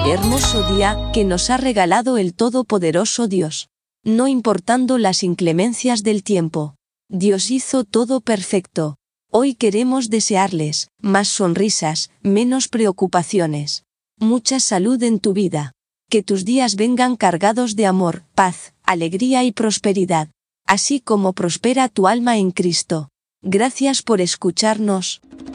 Hermoso día que nos ha regalado el Todopoderoso Dios. No importando las inclemencias del tiempo, Dios hizo todo perfecto. Hoy queremos desearles más sonrisas, menos preocupaciones, mucha salud en tu vida. Que tus días vengan cargados de amor, paz, alegría y prosperidad, así como prospera tu alma en Cristo. Gracias por escucharnos.